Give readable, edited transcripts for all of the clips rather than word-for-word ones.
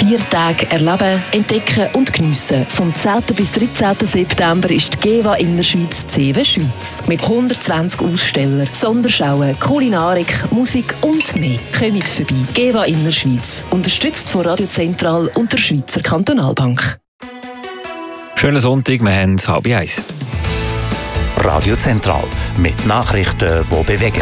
4 Tage erleben, entdecken und geniessen. Vom 10. bis 13. September ist die GEWA Innerschweiz CEWE Schweiz. Mit 120 Ausstellern, Sonderschauen, Kulinarik, Musik und mehr. Kommt vorbei. GEWA Innerschweiz. Unterstützt von Radio Zentral und der Schweizer Kantonalbank. Schönen Sonntag, wir haben 12:30. Radio Zentral mit Nachrichten, die bewegen.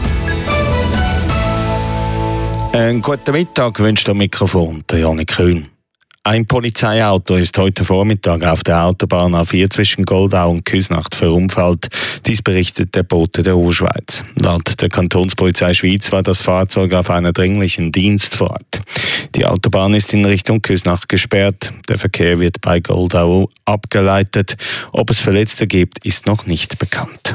Einen guten Mittag wünscht am Mikrofon der Janik Kühn. Ein Polizeiauto ist heute Vormittag auf der Autobahn A4 zwischen Goldau und Küsnacht verunfallt. Dies berichtet der Bote der Urschweiz. Laut der Kantonspolizei Schweiz war das Fahrzeug auf einer dringlichen Dienstfahrt. Die Autobahn ist in Richtung Küsnacht gesperrt. Der Verkehr wird bei Goldau abgeleitet. Ob es Verletzte gibt, ist noch nicht bekannt.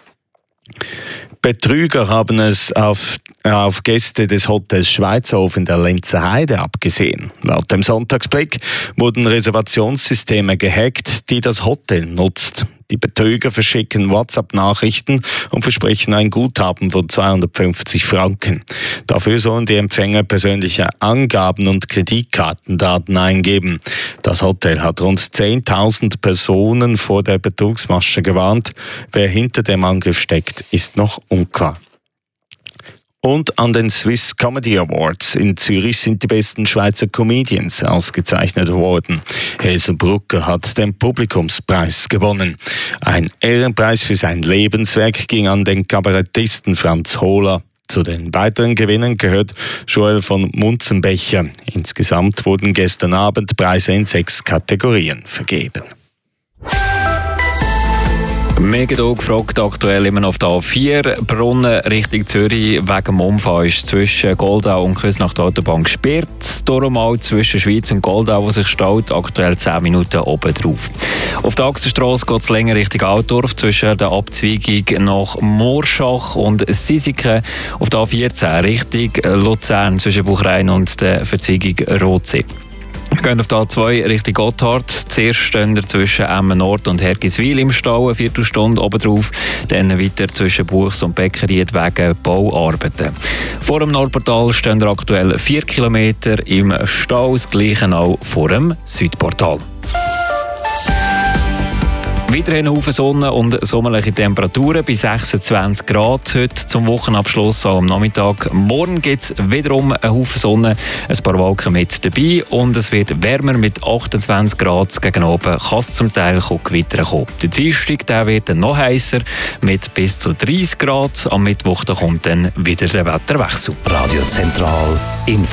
Betrüger haben es auf Gäste des Hotels Schweizerhof in der Lenzer Heide abgesehen. Laut dem Sonntagsblick wurden Reservationssysteme gehackt, die das Hotel nutzt. Die Betrüger verschicken WhatsApp-Nachrichten und versprechen ein Guthaben von 250 Franken. Dafür sollen die Empfänger persönliche Angaben und Kreditkartendaten eingeben. Das Hotel hat rund 10.000 Personen vor der Betrugsmasche gewarnt. Wer hinter dem Angriff steckt, ist noch unklar. Und an den Swiss Comedy Awards in Zürich sind die besten Schweizer Comedians ausgezeichnet worden. Hazel Brucker hat den Publikumspreis gewonnen. Ein Ehrenpreis für sein Lebenswerk ging an den Kabarettisten Franz Hohler. Zu den weiteren Gewinnern gehört Joel von Munzenbecher. Insgesamt wurden gestern Abend Preise in 6 Kategorien vergeben. Mega gefragt, aktuell immer noch auf der A4. Brunnen Richtung Zürich wegen dem Unfall ist zwischen Goldau und Küsnacht Autobahn gesperrt. Darum auch zwischen Schweiz und Goldau, wo sich staut, aktuell 10 Minuten oben drauf. Auf der Achsenstrasse geht es länger Richtung Altdorf zwischen der Abzweigung nach Morschach und Sisiken. Auf der A14 Richtung Luzern zwischen Buchrein und der Verzweigung Rotsee. Wir gehen auf die A2 Richtung Gotthard. Zuerst stehen wir zwischen Emmen Nord und Hergiswil im Stau, eine Viertelstunde oben drauf. Dann weiter zwischen Buchs und Beckeried wegen Bauarbeiten. Vor dem Nordportal stehen wir aktuell 4 Kilometer im Stau, das Gleiche auch vor dem Südportal. Weiterhin ein Haufen Sonne und sommerliche Temperaturen bei 26 Grad heute zum Wochenabschluss am Nachmittag. Morgen gibt es wiederum ein Haufen Sonne, ein paar Wolken mit dabei und es wird wärmer mit 28 Grad. Gegen oben kann es zum Teil Gewitter kommen. Der Dienstag wird dann noch heißer mit bis zu 30 Grad. Am Mittwoch kommt dann wieder der Wetterwechsel. Radio Zentral Info.